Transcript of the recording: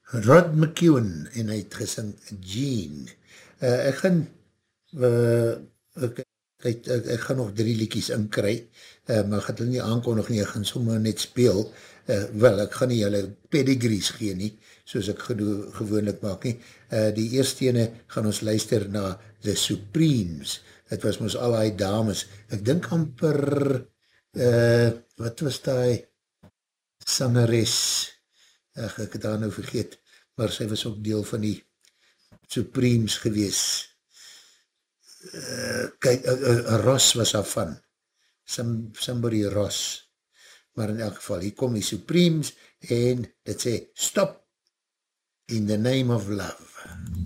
Rod McEwen en hy het gesing Jean. Ek gaan ek, ek gaan nog 3 liedjies inkry, maar ek gaan hulle nie aankondig nie, ek gaan sommer net speel, wel, ek gaan nie hulle pedigrees gee nie, soos ek gewoonlik maak nie. Die eerste ene gaan ons luister na The Supremes, het was ons al die dames, ek dink amper, wat was die sangeres, ek het daar nou vergeet, maar sy was ook deel van die Supremes gewees. Kijk, Ross was af van, somebody Ross, maar in elk geval, hier kom die Supremes, en dit sê, stop in the name of love.